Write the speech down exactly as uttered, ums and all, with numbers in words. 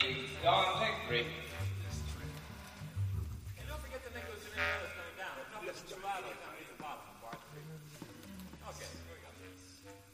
Go on, take three. And don't forget the Nicholas and Indiana's coming down. There's nothing to survive by the time we hit the bottom. Bar three. Okay, here we go.